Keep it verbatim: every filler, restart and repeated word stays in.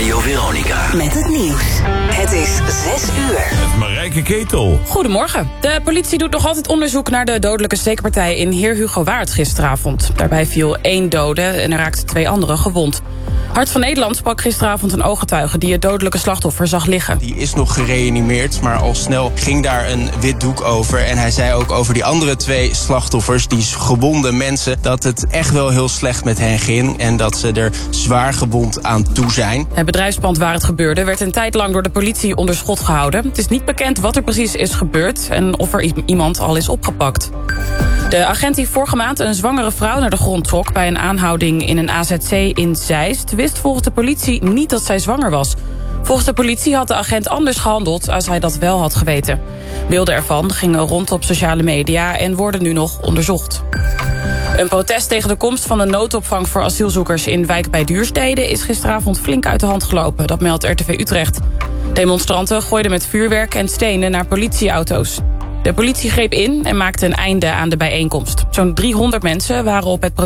Radio Veronica. Met het nieuws. Het is zes uur. Met Marijke Ketel. Goedemorgen. De politie doet nog altijd onderzoek naar de dodelijke steekpartij in Heer Hugo Waard gisteravond. Daarbij viel één dode en er raakten twee anderen gewond. Hart van Nederland sprak gisteravond een ooggetuige die het dodelijke slachtoffer zag liggen. Die is nog gereanimeerd, maar al snel ging daar een wit doek over. En hij zei ook over die andere twee slachtoffers, die gewonde mensen, dat het echt wel heel slecht met hen ging en dat ze er zwaar gewond aan toe zijn. Het bedrijfspand waar het gebeurde werd een tijd lang door de politie onder schot gehouden. Het is niet bekend wat er precies is gebeurd en of er iemand al is opgepakt. De agent die vorige maand een zwangere vrouw naar de grond trok bij een aanhouding in een A Z C in Zeist wist volgens de politie niet dat zij zwanger was. Volgens de politie had de agent anders gehandeld als hij dat wel had geweten. Beelden ervan gingen rond op sociale media en worden nu nog onderzocht. Een protest tegen de komst van de noodopvang voor asielzoekers in Wijk bij Duurstede is gisteravond flink uit de hand gelopen, dat meldt R T V Utrecht. Demonstranten gooiden met vuurwerk en stenen naar politieauto's. De politie greep in en maakte een einde aan de bijeenkomst. Zo'n driehonderd mensen waren op het protest